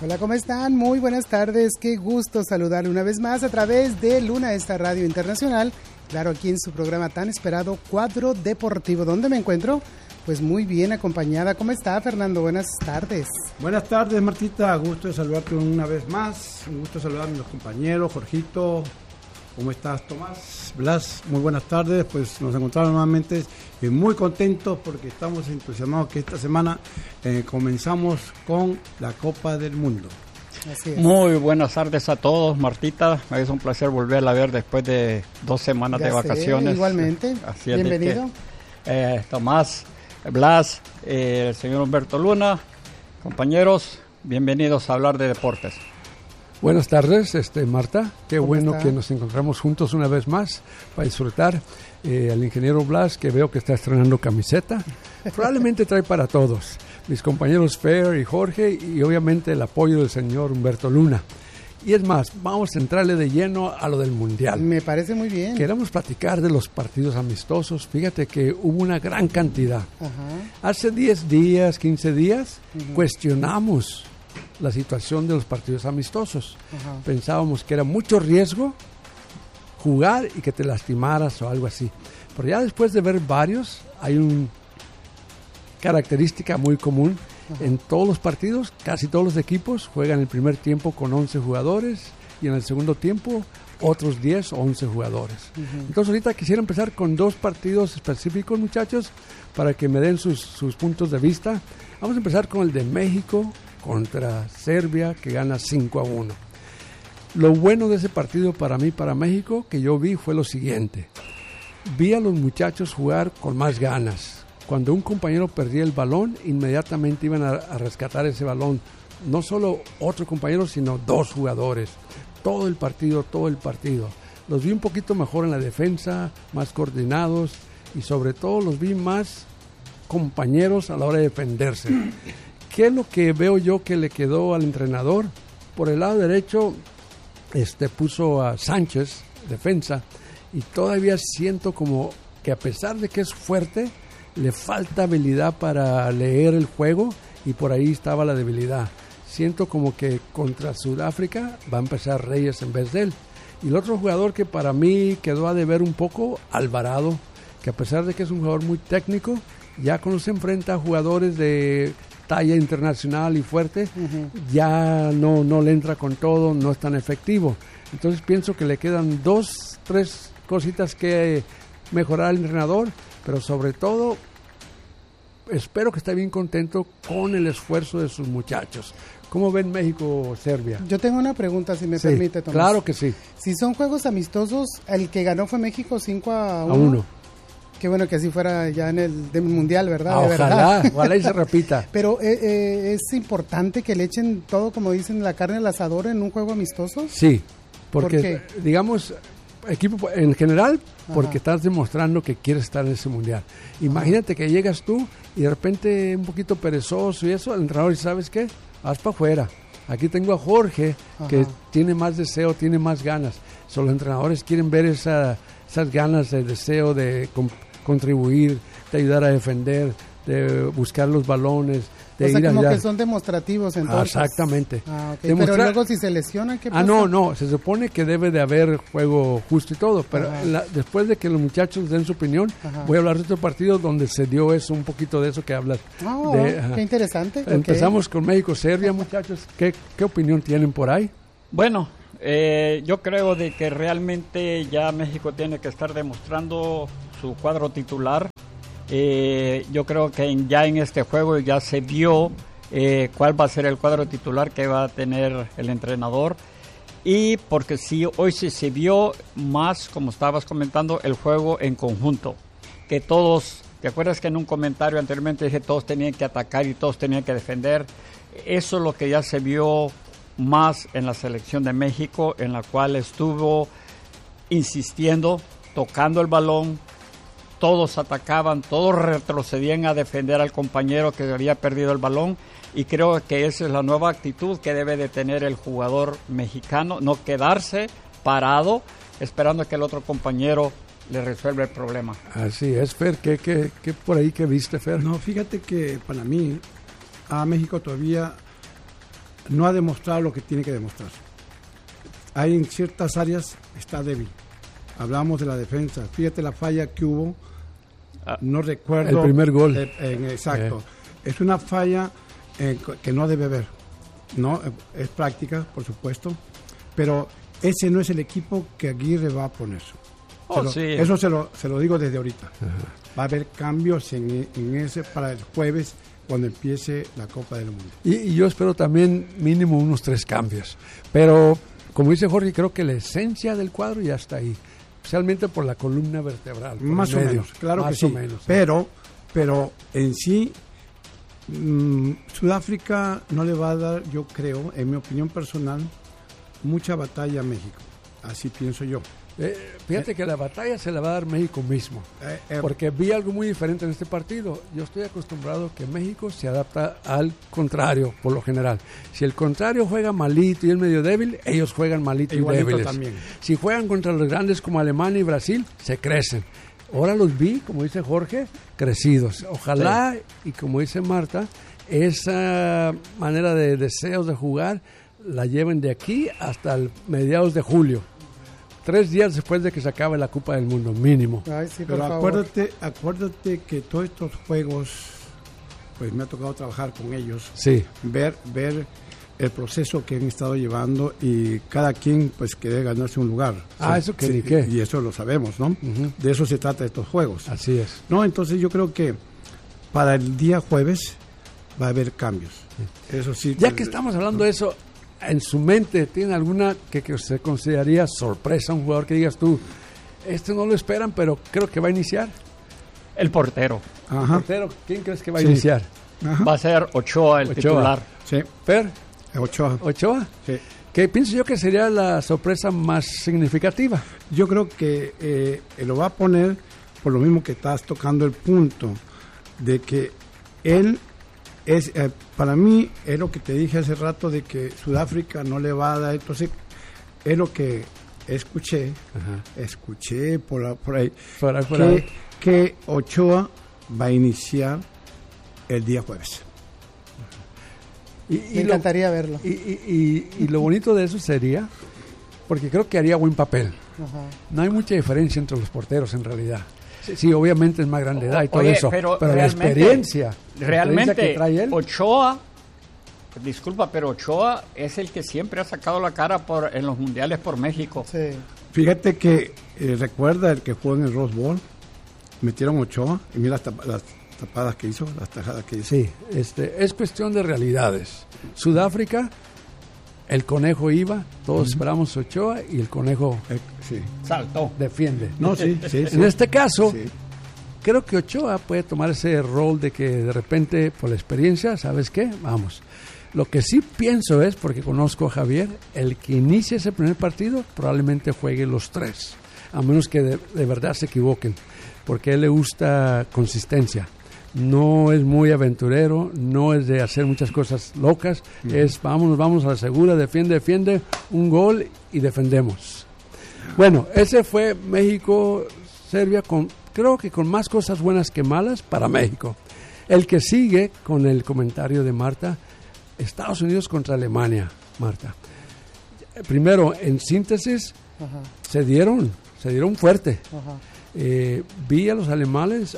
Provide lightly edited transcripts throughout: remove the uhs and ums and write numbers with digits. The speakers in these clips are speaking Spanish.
Hola, ¿cómo están? Muy buenas tardes, qué gusto saludarle una vez más a través de Luna, esta radio internacional, claro, aquí en su programa tan esperado, Cuadro Deportivo. ¿Dónde me encuentro? Pues muy bien acompañada. ¿Cómo está, Fernando? Buenas tardes. Buenas tardes, Martita, gusto de saludarte una vez más, un gusto de saludar a mis compañeros, Jorgito. ¿Cómo estás, Tomás? Blas, muy buenas tardes. Pues nos encontramos nuevamente muy contentos porque estamos entusiasmados que esta semana comenzamos con la Copa del Mundo. Así es. Muy buenas tardes a todos, Martita. Es un placer volverla a ver después de 2 semanas de vacaciones. Igualmente, así bienvenido. Tomás, Blas, el señor Humberto Luna, compañeros, bienvenidos a hablar de deportes. Buenas tardes, Marta. Qué bueno está? Que nos encontramos juntos una vez más para disfrutar. Al ingeniero Blas, que veo que está estrenando camiseta. Probablemente trae para todos. Mis compañeros Fer y Jorge y obviamente el apoyo del señor Humberto Luna. Y es más, vamos a entrarle de lleno a lo del Mundial. Me parece muy bien. Queremos platicar de los partidos amistosos. Fíjate que hubo una gran cantidad. Ajá. Hace 10 días, 15 días, cuestionamos la situación de los partidos amistosos. Ajá. Pensábamos que era mucho riesgo jugar y que te lastimaras o algo así. Pero ya después de ver varios, hay una característica muy común. Ajá. En todos los partidos, casi todos los equipos juegan el primer tiempo con 11 jugadores y en el segundo tiempo otros 10 o 11 jugadores. Entonces ahorita quisiera empezar con 2 partidos específicos, muchachos, para que me den sus puntos de vista. Vamos a empezar con el de México contra Serbia, que gana 5-1. Lo bueno de ese partido para mí, para México, que yo vi fue lo siguiente. Vi a los muchachos jugar con más ganas. Cuando un compañero perdía el balón, inmediatamente iban a rescatar ese balón. No solo otro compañero, sino 2 jugadores. Todo el partido. Los vi un poquito mejor en la defensa, más coordinados y sobre todo los vi más compañeros a la hora de defenderse. ¿Qué es lo que veo yo que le quedó al entrenador? Por el lado derecho puso a Sánchez, defensa, y todavía siento como que a pesar de que es fuerte, le falta habilidad para leer el juego y por ahí estaba la debilidad. Siento como que contra Sudáfrica va a empezar Reyes en vez de él. Y el otro jugador que para mí quedó a deber un poco, Alvarado, que a pesar de que es un jugador muy técnico, ya cuando se enfrenta a jugadores de talla internacional y fuerte, ya no le entra con todo, no es tan efectivo. Entonces pienso que le quedan 2, 3 cositas que mejorar al entrenador, pero sobre todo espero que esté bien contento con el esfuerzo de sus muchachos. ¿Cómo ven México-Serbia? Yo tengo una pregunta, si me permite, Tomás. Claro que sí. Si son juegos amistosos, el que ganó fue México 5-1. Qué bueno que así fuera ya en el Mundial, ¿verdad? Ojalá y se repita. Pero ¿es importante que le echen todo, como dicen, la carne al asador en un juego amistoso? Sí, porque, digamos, equipo en general, porque estás demostrando que quieres estar en ese Mundial. Imagínate que llegas tú y de repente un poquito perezoso y eso, el entrenador dice, ¿sabes qué? Haz para afuera. Aquí tengo a Jorge, que tiene más deseo, tiene más ganas. Los entrenadores quieren ver esas ganas, el deseo de contribuir, de ayudar a defender, de buscar los balones, de ir como allá. Que son demostrativos entonces. Exactamente. Okay. Pero luego si se lesionan, ¿qué pasa? No, se supone que debe de haber juego justo y todo, pero después de que los muchachos den su opinión, voy a hablar de otro partido donde se dio eso, un poquito de eso que hablas. Qué interesante. Empezamos con México-Serbia, muchachos. ¿Qué opinión tienen por ahí? Bueno, yo creo de que realmente ya México tiene que estar demostrando su cuadro titular. Yo creo que ya en este juego ya se vio cuál va a ser el cuadro titular que va a tener el entrenador, y porque sí, hoy sí se vio más, como estabas comentando, el juego en conjunto, que todos, ¿te acuerdas que en un comentario anteriormente dije todos tenían que atacar y todos tenían que defender? Eso es lo que ya se vio más en la selección de México, en la cual estuvo insistiendo, tocando el balón, todos atacaban, todos retrocedían a defender al compañero que había perdido el balón, y creo que esa es la nueva actitud que debe de tener el jugador mexicano, no quedarse parado esperando que el otro compañero le resuelva el problema. Así es, Fer, ¿qué por ahí que viste, Fer? No, fíjate que para mí a México todavía no ha demostrado lo que tiene que demostrar. Hay en ciertas áreas, está débil. Hablamos de la defensa. Fíjate la falla que hubo, no recuerdo. El primer gol. Exacto. Es una falla que no debe haber. No, es práctica, por supuesto, pero ese no es el equipo que Aguirre va a poner. Sí. Eso se lo digo desde ahorita. Va a haber cambios en ese para el jueves cuando empiece la Copa del Mundo. Y yo espero también mínimo unos 3 cambios. Pero, como dice Jorge, creo que la esencia del cuadro ya está ahí. Especialmente por la columna vertebral. Más o menos, claro más que sí. Menos, pero en sí, Sudáfrica no le va a dar, yo creo, en mi opinión personal, mucha batalla a México. Así pienso yo. Fíjate que la batalla se la va a dar México mismo, porque vi algo muy diferente en este partido. Yo estoy acostumbrado que México se adapta al contrario, por lo general. Si el contrario juega malito y es medio débil, ellos juegan malito y débiles. También. Si juegan contra los grandes como Alemania y Brasil, se crecen. Ahora los vi, como dice Jorge, crecidos. Ojalá, y como dice Marta, esa manera de deseos de jugar la lleven de aquí hasta mediados de julio. 3 días después de que se acabe la Copa del Mundo, mínimo. Ay, sí, pero favor. acuérdate que todos estos juegos, pues me ha tocado trabajar con ellos, sí, ver el proceso que han estado llevando y cada quien pues quiere ganarse un lugar. Eso que ni qué. Y eso lo sabemos, ¿no? Uh-huh. De eso se trata estos juegos. Así es. No, entonces yo creo que para el día jueves va a haber cambios. Sí. Eso sí. Ya que estamos hablando de eso, en su mente, ¿tiene alguna que se consideraría sorpresa, un jugador que digas tú, no lo esperan, pero creo que va a iniciar? El portero. Ajá. ¿El portero? ¿Quién crees que va a iniciar? Ajá. Va a ser Ochoa el titular. Sí. ¿Per? Ochoa. Sí. Que pienso yo que sería la sorpresa más significativa. Yo creo que lo va a poner por lo mismo que estás tocando el punto de que él es, para mí, es lo que te dije hace rato de que Sudáfrica no le va a dar, entonces es lo que escuché por ahí, que Ochoa va a iniciar el día jueves. Me encantaría verlo. Y lo bonito de eso sería, porque creo que haría buen papel. Ajá. No hay mucha diferencia entre los porteros en realidad. Sí, obviamente es más grande edad y todo eso, pero la experiencia realmente que trae él. Ochoa, disculpa, pero Ochoa es el que siempre ha sacado la cara en los mundiales por México. Sí. Fíjate que recuerda el que jugó en el Rose Bowl, metieron Ochoa y mira las tapadas que hizo, las tajadas que hizo. Sí, es cuestión de realidades. Sudáfrica, el conejo iba, todos esperamos Ochoa y el conejo saltó. Defiende. No, sí. En este caso, creo que Ochoa puede tomar ese rol de que de repente, por la experiencia, ¿sabes qué? Vamos. Lo que sí pienso es, porque conozco a Javier, el que inicie ese primer partido probablemente juegue los 3, a menos que de verdad se equivoquen, porque a él le gusta consistencia. No es muy aventurero, no es de hacer muchas cosas locas, es vamos a la segura, defiende, un gol y defendemos. Bueno, ese fue México-Serbia, creo que con más cosas buenas que malas para México. El que sigue, con el comentario de Marta, Estados Unidos contra Alemania, Marta. Primero, en síntesis, se dieron fuerte. Ajá. Vi a los alemanes,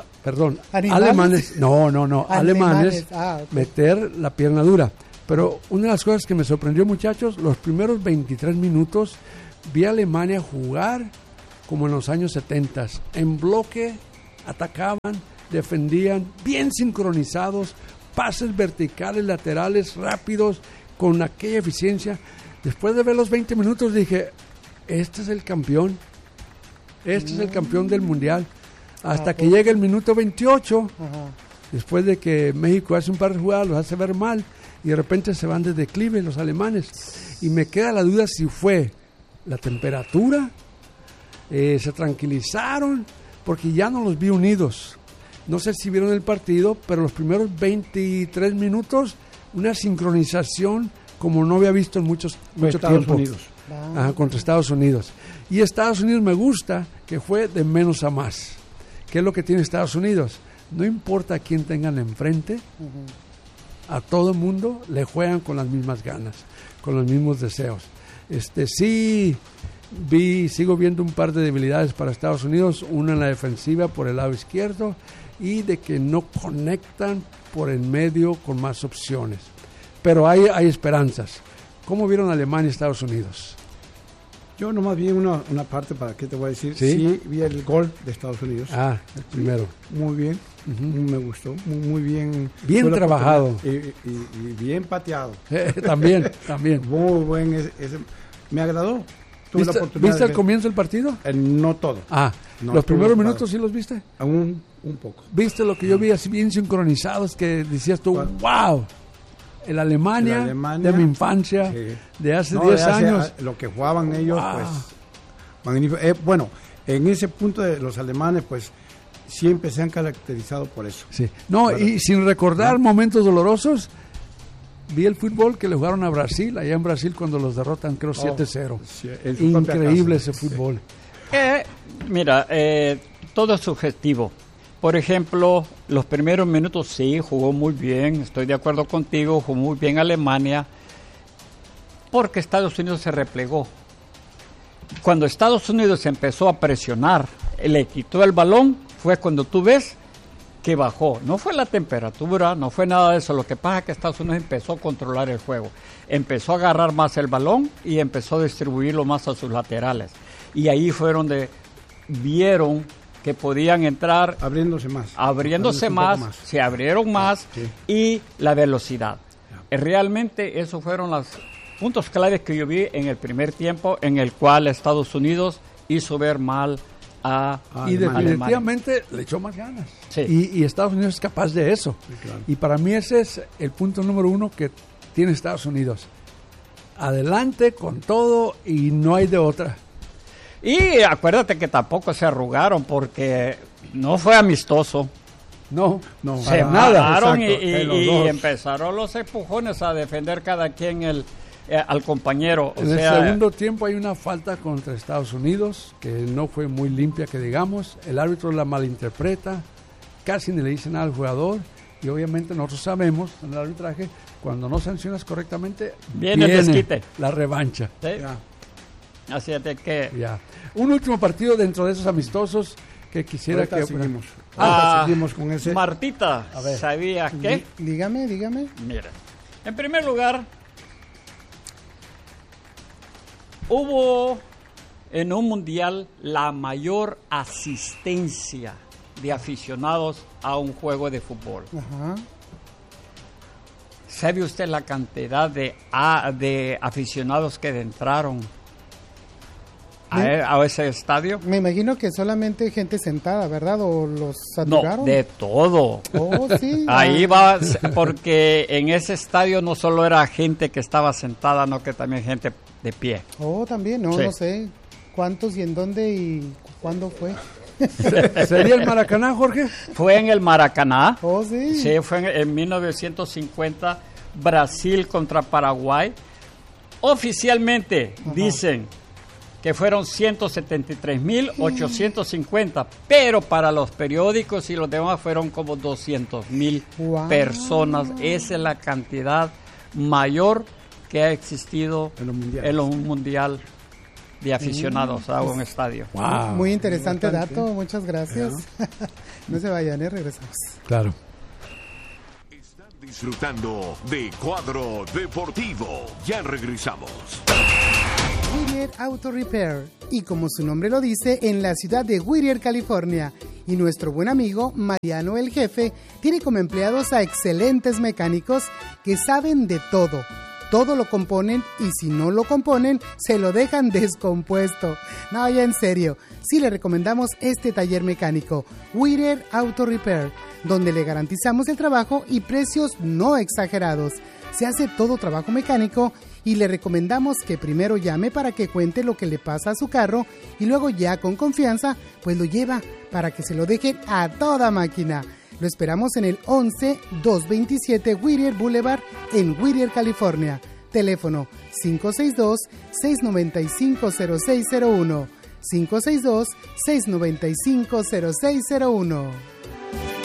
alemanes meter la pierna dura. Pero una de las cosas que me sorprendió, muchachos, los primeros 23 minutos vi a Alemania jugar como en los años 70, en bloque, atacaban, defendían, bien sincronizados, pases verticales, laterales, rápidos, con aquella eficiencia. Después de ver los 20 minutos dije, este es el campeón. Este es el campeón del mundial. Hasta que llega el minuto 28, después de que México hace un par de jugadas, los hace ver mal, y de repente se van de declive los alemanes. Y me queda la duda si fue la temperatura, se tranquilizaron, porque ya no los vi unidos. No sé si vieron el partido, pero los primeros 23 minutos, una sincronización como no había visto en mucho tiempo. Unidos. Contra Estados Unidos. Y Estados Unidos me gusta que fue de menos a más. ¿Qué es lo que tiene Estados Unidos? No importa quién tengan enfrente, a todo el mundo le juegan con las mismas ganas, con los mismos deseos. Sí, sigo viendo un par de debilidades para Estados Unidos, una en la defensiva por el lado izquierdo y de que no conectan por el medio con más opciones. Pero hay esperanzas. ¿Cómo vieron Alemania y Estados Unidos? Yo nomás vi una parte, ¿para qué te voy a decir? Sí, vi el gol de Estados Unidos. Ah, el primero. Muy bien, me gustó, muy bien. Bien trabajado. Y bien pateado. También. Muy buen, me agradó. ¿Viste el comienzo del partido? No todo. ¿Los primeros minutos sí los viste? Un poco. ¿Viste lo que yo vi así bien sincronizados que decías tú, wow? El Alemania de mi infancia, de hace 10 años. Lo que jugaban ellos, pues, magnífico. Bueno, en ese punto de los alemanes, pues, siempre se han caracterizado por eso. Sí. No, y sin recordar momentos dolorosos, vi el fútbol que le jugaron a Brasil, allá en Brasil cuando los derrotan, creo 7-0. Sí, increíble ese fútbol. Mira, todo es subjetivo. Por ejemplo, los primeros minutos sí, jugó muy bien, estoy de acuerdo contigo, jugó muy bien Alemania, porque Estados Unidos se replegó. Cuando Estados Unidos empezó a presionar, le quitó el balón, fue cuando tú ves que bajó. No fue la temperatura, no fue nada de eso, lo que pasa es que Estados Unidos empezó a controlar el juego, empezó a agarrar más el balón y empezó a distribuirlo más a sus laterales. Y ahí fue donde vieron que podían entrar abriéndose más, se abrieron más y la velocidad. Realmente esos fueron los puntos claves que yo vi en el primer tiempo, en el cual Estados Unidos hizo ver mal a y definitivamente Alemania le echó más ganas. Sí. Y Estados Unidos es capaz de eso. Sí, claro. Y para mí ese es el punto número 1 que tiene Estados Unidos. Adelante con todo y no hay de otra. Y acuérdate que tampoco se arrugaron porque no fue amistoso. No, se pararon y empezaron los empujones a defender cada quien al compañero. En el segundo tiempo hay una falta contra Estados Unidos que no fue muy limpia, que digamos. El árbitro la malinterpreta, casi ni le dice nada al jugador. Y obviamente nosotros sabemos en el arbitraje, cuando no sancionas correctamente, viene el desquite, la revancha. ¿Sí? Así es de que... Ya. Un último partido dentro de esos amistosos que quisiera ahorita que... seguimos con ese. Martita, ¿sabía qué? Dígame. Mira, en primer lugar, hubo en un mundial la mayor asistencia de aficionados a un juego de fútbol. Ajá. ¿Sabe usted la cantidad de aficionados que entraron a ese estadio? Me imagino que solamente gente sentada, ¿verdad? ¿O los saturaron? No, de todo. Oh, sí. Ahí va, porque en ese estadio no solo era gente que estaba sentada, no, que también gente de pie. Oh, también, Sí. No sé cuántos y en dónde y cuándo fue. ¿Sería el Maracaná, Jorge? Fue en el Maracaná. Oh, sí. Sí, fue en 1950, Brasil contra Paraguay. Oficialmente dicen que fueron 173,850, pero para los periódicos y los demás fueron como 200,000 personas. Esa es la cantidad mayor que ha existido en un mundial de aficionados a un estadio. Wow. Muy interesante dato, muchas gracias. No se vayan, regresamos. Claro. Están disfrutando de Cuadro Deportivo. Ya regresamos. Whittier Auto Repair, y como su nombre lo dice, en la ciudad de Whittier, California. Y nuestro buen amigo Mariano el Jefe tiene como empleados a excelentes mecánicos que saben de todo. Todo lo componen y si no lo componen, se lo dejan descompuesto. No, ya en serio, sí le recomendamos este taller mecánico, Whittier Auto Repair, donde le garantizamos el trabajo y precios no exagerados. Se hace todo trabajo mecánico y le recomendamos que primero llame para que cuente lo que le pasa a su carro y luego ya con confianza pues lo lleva para que se lo dejen a toda máquina. Lo esperamos en el 11227 Whittier Boulevard en Whittier, California. Teléfono 562-695-0601. 562-695-0601.